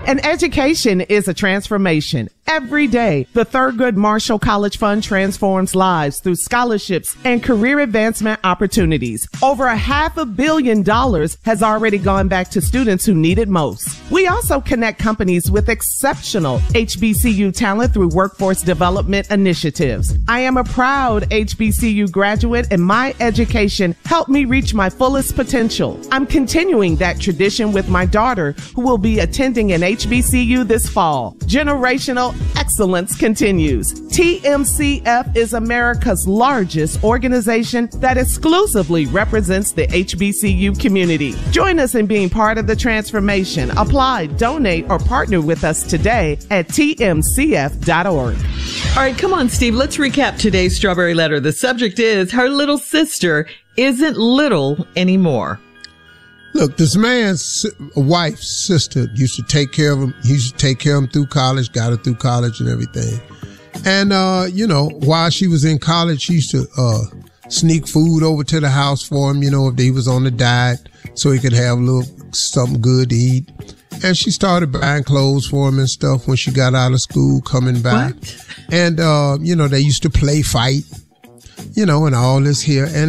An education is a transformation. Every day, the Thurgood Marshall College Fund transforms lives through scholarships and career advancement opportunities. Over $500 million has already gone back to students who need it most. We also connect companies with exceptional HBCU talent through workforce development initiatives. I am a proud HBCU graduate, and my education helped me reach my fullest potential. I'm continuing that tradition with my daughter, who will be attending an HBCU this fall. Generational excellence continues. TMCF is America's largest organization that exclusively represents the HBCU community. Join us in being part of the transformation. Apply, donate, or partner with us today at tmcf.org. All right, come on, Steve. Let's recap today's Strawberry Letter. The subject is her little sister isn't little anymore. Look, this man's wife's sister used to take care of him. He used to take care of him through college, got her through college and everything. And, while she was in college, she used to sneak food over to the house for him, if he was on the diet, so he could have a little something good to eat. And she started buying clothes for him and stuff when she got out of school, coming back. What? And, they used to play fight, and all this here. And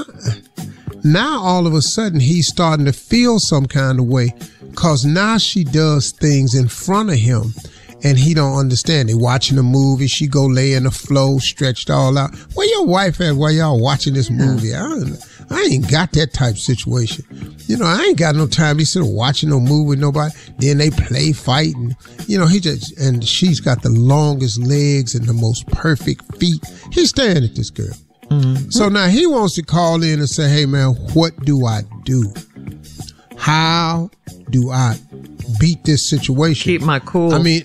now all of a sudden he's starting to feel some kind of way, because now she does things in front of him and he don't understand. They watching a movie, she go lay in the floor, stretched all out. Where your wife at while y'all watching this movie? I ain't got that type of situation. I ain't got no time to sit watching no movie with nobody. Then they play fighting. And she's got the longest legs and the most perfect feet. He's staring at this girl. Mm-hmm. So now he wants to call in and say, hey, man, what do I do? How do I beat this situation? Keep my cool. I mean,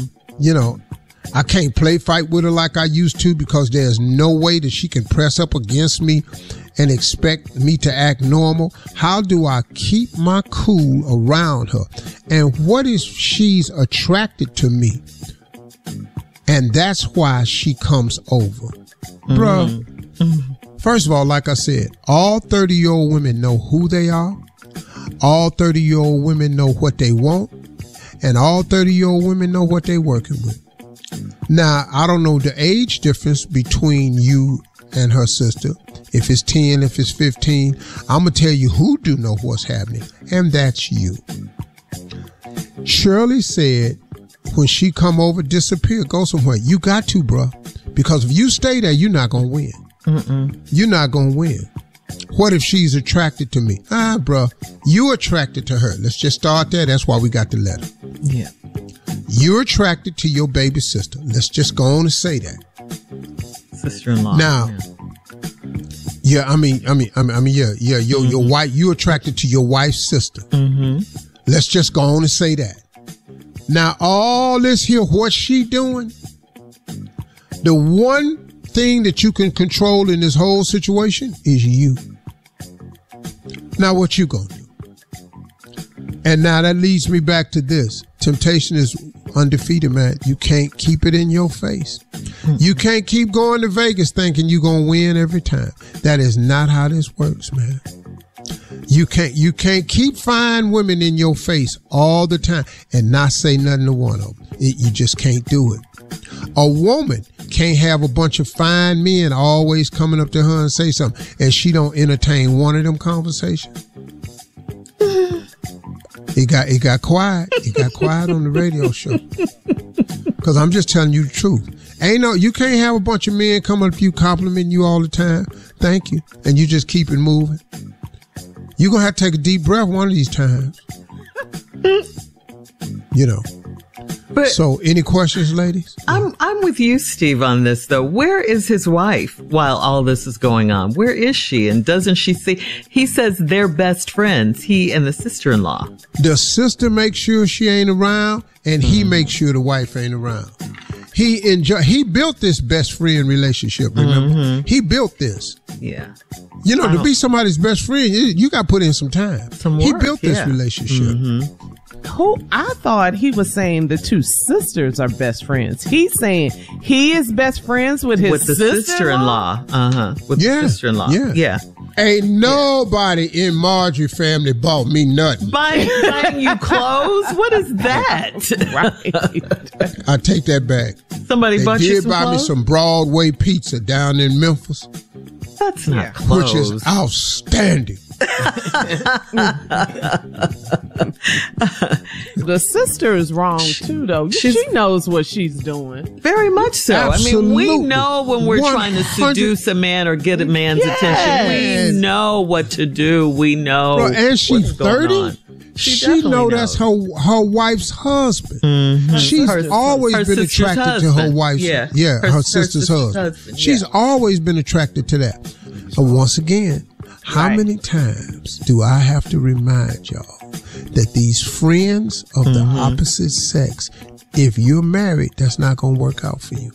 I can't play fight with her like I used to, because there's no way that she can press up against me and expect me to act normal. How do I keep my cool around her? And what if she's attracted to me? And that's why she comes over. Mm-hmm. Bruh. First of all, like I said, all 30-year-old women know who they are. All 30-year-old women know what they want. And all 30-year-old women know what they're working with. Now, I don't know the age difference between you and her sister. If it's 10, if it's 15, I'm going to tell you who do know what's happening. And that's you. Shirley said, when she come over, disappear, go somewhere. You got to, bruh. Because if you stay there, you're not going to win. Mm-mm. You're not going to win. What if she's attracted to me? Bruh, you attracted to her. Let's just start there. That's why we got the letter. Yeah. You're attracted to your baby sister. Let's just go on and say that. Sister-in-law. Now, your wife, you're attracted to your wife's sister. Mm-hmm. Let's just go on and say that. Now, all this here, what's she doing? The one thing that you can control in this whole situation is you. Now, what you gonna do? And now that leads me back to this. Temptation is undefeated, man. You can't keep it in your face. You can't keep going to Vegas thinking you're gonna win every time. That is not how this works, man. You can't keep fine women in your face all the time and not say nothing to one of them. You just can't do it. A woman can't have a bunch of fine men always coming up to her and say something, and she don't entertain one of them conversations. It got quiet. It got quiet on the radio show. Because I'm just telling you the truth. You can't have a bunch of men coming up to you complimenting you all the time. Thank you. And you just keep it moving. You're going to have to take a deep breath one of these times. But so, any questions, ladies? I'm with you, Steve, on this, though. Where is his wife while all this is going on? Where is she? And doesn't she see? He says they're best friends, he and the sister-in-law. The sister makes sure she ain't around, and he makes sure the wife ain't around. He built this best friend relationship, remember? Mm-hmm. He built this. Yeah. To be somebody's best friend, you got to put in some time. He built this relationship. Mm-hmm. I thought he was saying the two sisters are best friends. He's saying he is best friends with his sister-in-law. Uh-huh. With the sister-in-law. Yeah. Ain't nobody in Marjorie family bought me nothing. Buying you clothes? What is that? Right. I take that back. Somebody They bought you did some buy clothes? me some Broadway pizza down in Memphis, That's not clothes. which is outstanding. The sister is wrong too, though. She knows what she's doing. Very much so. I mean, we Absolutely. know when we're trying to 100 seduce a man or get a man's attention. We know what to do. We know. Bro, and she's what's going 30. on. She definitely know knows. that's her wife's husband. She's always her been sister's attracted to her husband. wife's. Yeah. Her sister's husband. She's always been attracted to that. And once again, how many times do I have to remind y'all that these friends of the opposite sex, if you're married, that's not going to work out for you.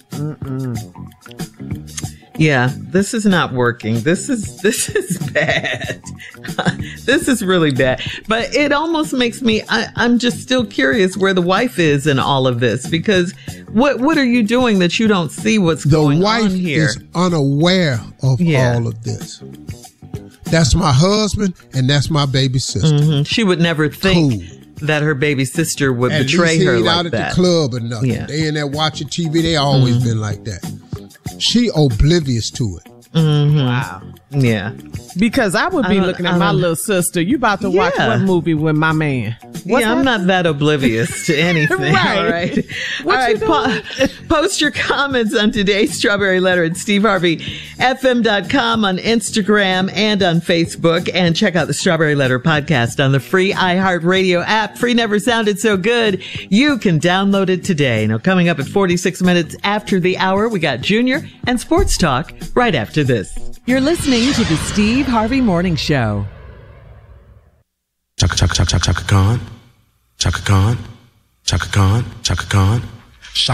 Yeah, this is not working. This is bad. This is really bad. But it almost makes me, I'm just still curious where the wife is in all of this, because what are you doing that you don't see what's going on here? The wife is unaware of all of this. That's my husband and that's my baby sister. She would never think that her baby sister would betray her like out at that. the club or nothing. Yeah. They in there watching TV. They always been like that. She oblivious to it. Wow. Yeah. Because I would be looking at my little sister. You about to watch what movie with my man? I'm not that oblivious to anything. Right. All right. What you doing? Post your comments on today's Strawberry Letter at SteveHarveyFM.com, on Instagram and on Facebook. And check out the Strawberry Letter podcast on the free iHeartRadio app. Free never sounded so good. You can download it today. Now, coming up at 46 minutes after the hour, we got Junior and Sports Talk right after this. You're listening to the Steve Harvey Morning Show. Chaka Khan, Chaka Khan, Chaka Khan, Chaka Khan.